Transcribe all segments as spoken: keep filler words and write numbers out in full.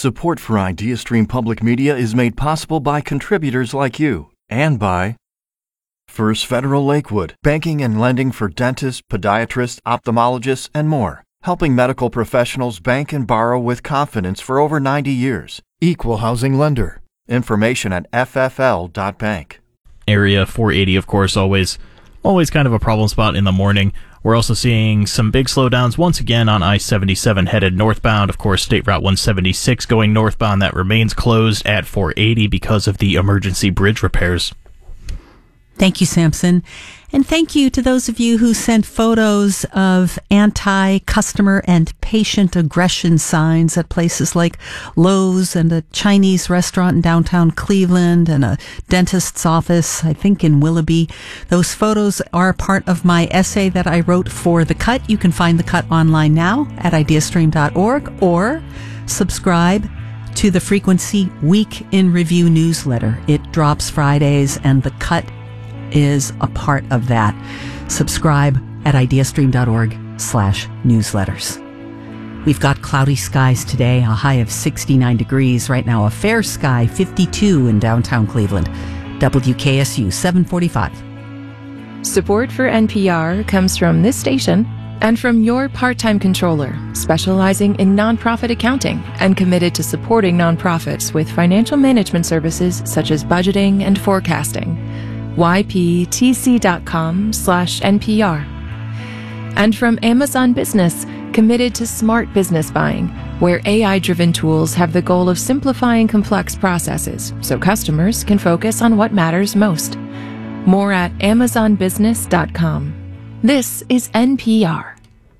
Support for IdeaStream Public Media is made possible by contributors like you and by First Federal Lakewood, banking and lending for dentists, podiatrists, ophthalmologists, and more, helping medical professionals bank and borrow with confidence for over ninety years. Equal housing lender. Information at f f l dot bank. Area four eighty, of course, always always kind of a problem spot in the morning. We're also seeing some big slowdowns once again on I seventy-seven headed northbound. Of course, State Route one seventy-six going northbound, that remains closed at four eighty because of the emergency bridge repairs. Thank you, Samson. And thank you to those of you who sent photos of anti-customer and patient aggression signs at places like Lowe's and a Chinese restaurant in downtown Cleveland and a dentist's office, I think, in Willoughby. Those photos are part of my essay that I wrote for The Cut. You can find The Cut online now at ideastream dot org or subscribe to the Frequency Week in Review newsletter. It drops Fridays, and The Cut is a part of that. Subscribe at ideastream dot org slash newsletters. We've got cloudy skies today, a high of sixty-nine degrees. Right now, a fair sky, fifty-two in downtown Cleveland. W K S U seven forty-five. Support for N P R comes from this station and from your part-time controller, specializing in nonprofit accounting and committed to supporting nonprofits with financial management services such as budgeting and forecasting. y p t c dot com slash N P R. And from Amazon Business, committed to smart business buying, where A I-driven tools have the goal of simplifying complex processes so customers can focus on what matters most. More at amazon business dot com. This is N P R.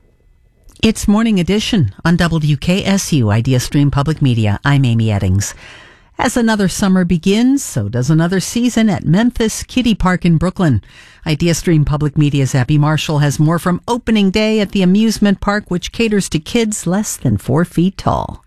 It's Morning Edition on W K S U, IdeaStream Public Media. I'm Amy Eddings. As another summer begins, so does another season at Memphis Kiddie Park in Brooklyn. IdeaStream Public Media's Abby Marshall has more from opening day at the amusement park, which caters to kids less than four feet tall.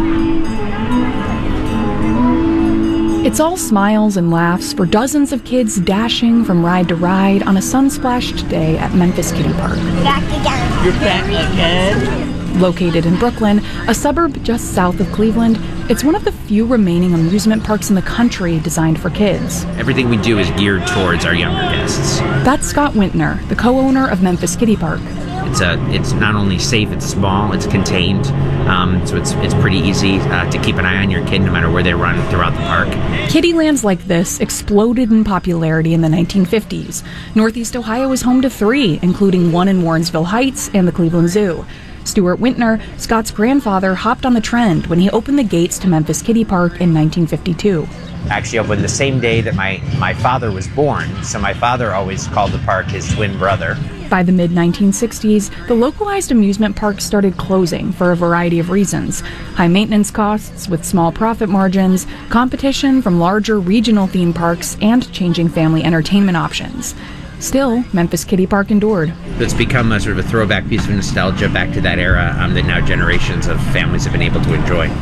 It's all smiles and laughs for dozens of kids dashing from ride to ride on a sun-splashed day at Memphis Kiddie Park. Back again. You're back again? Located in Brooklyn, a suburb just south of Cleveland, it's one of the few remaining amusement parks in the country designed for kids. Everything we do is geared towards our younger guests. That's Scott Wintner, the co-owner of Memphis Kiddie Park. It's a, it's not only safe, it's small, it's contained, um, so it's it's pretty easy uh, to keep an eye on your kid no matter where they run throughout the park. Kiddielands like this exploded in popularity in the nineteen fifties. Northeast Ohio is home to three, including one in Warrensville Heights and the Cleveland Zoo. Stuart Wintner, Scott's grandfather, hopped on the trend when he opened the gates to Memphis Kiddie Park in nineteen fifty-two. Actually opened the same day that my, my father was born, so my father always called the park his twin brother. By the mid nineteen sixties, the localized amusement parks started closing for a variety of reasons. High maintenance costs with small profit margins, competition from larger regional theme parks, and changing family entertainment options. Still, Memphis Kiddie Park endured. It's become a sort of a throwback piece of nostalgia back to that era um, that now generations of families have been able to enjoy.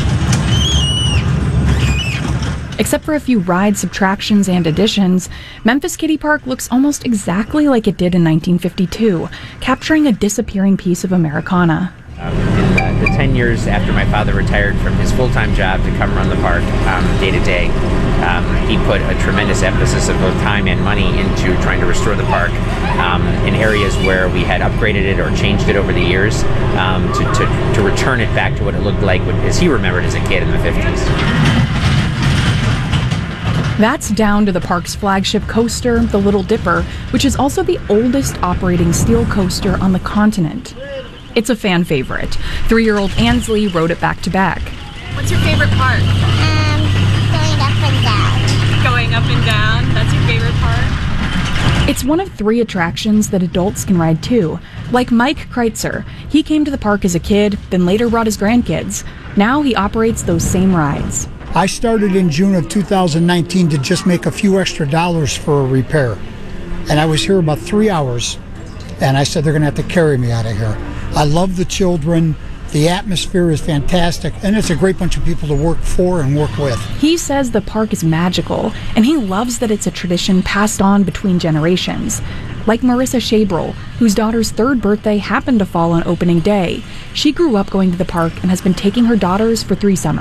Except for a few ride subtractions and additions, Memphis Kiddie Park looks almost exactly like it did in nineteen fifty-two, capturing a disappearing piece of Americana. Um, in the, the ten years after my father retired from his full-time job to come run the park um, day to day, um, he put a tremendous emphasis of both time and money into trying to restore the park um, in areas where we had upgraded it or changed it over the years um, to, to, to return it back to what it looked like when, as he remembered as a kid in the fifties. That's down to the park's flagship coaster, the Little Dipper, which is also the oldest operating steel coaster on the continent. It's a fan favorite. Three-year-old Ansley rode it back to back. What's your favorite part? Um, going up and down. Going up and down? That's your favorite part? It's one of three attractions that adults can ride too. Like Mike Kreitzer. He came to the park as a kid, then later brought his grandkids. Now he operates those same rides. I started in June of two thousand nineteen to just make a few extra dollars for a repair. And I was here about three hours, and I said they're going to have to carry me out of here. I love the children. The atmosphere is fantastic, and it's a great bunch of people to work for and work with. He says the park is magical, and he loves that it's a tradition passed on between generations. Like Marissa Shabrel, whose daughter's third birthday happened to fall on opening day. She grew up going to the park and has been taking her daughters for three summers.